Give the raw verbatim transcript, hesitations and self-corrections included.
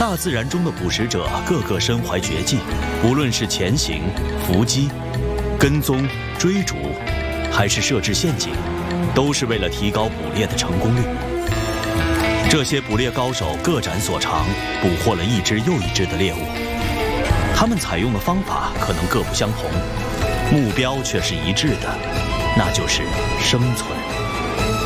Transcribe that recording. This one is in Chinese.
大自然中的捕食者个个身怀绝技，无论是潜行、伏击、跟踪、追逐，还是设置陷阱，都是为了提高捕猎的成功率。这些捕猎高手各展所长，捕获了一只又一只的猎物。他们采用的方法可能各不相同，目标却是一致的，那就是生存。